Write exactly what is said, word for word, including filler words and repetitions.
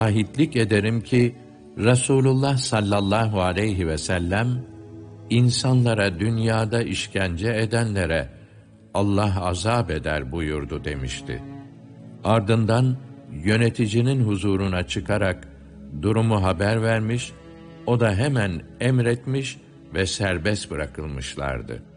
Şahitlik ederim ki Resulullah sallallahu aleyhi ve sellem insanlara dünyada işkence edenlere Allah azap eder buyurdu demişti. Ardından yöneticinin huzuruna çıkarak durumu haber vermiş, o da hemen emretmiş ve serbest bırakılmışlardı.